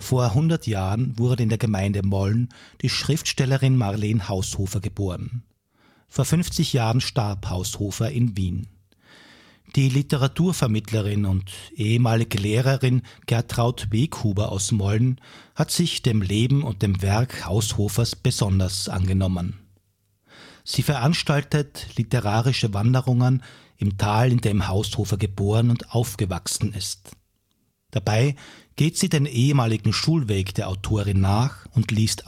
Vor 100 Jahren wurde in der Gemeinde Molln die Schriftstellerin Marleen Haushofer geboren. Vor 50 Jahren starb Haushofer in Wien. Die Literaturvermittlerin und ehemalige Lehrerin Gertraud Weghuber aus Molln hat sich dem Leben und dem Werk Haushofers besonders angenommen. Sie veranstaltet literarische Wanderungen im Tal, in dem Haushofer geboren und aufgewachsen ist. Dabei geht sie den ehemaligen Schulweg der Autorin nach und liest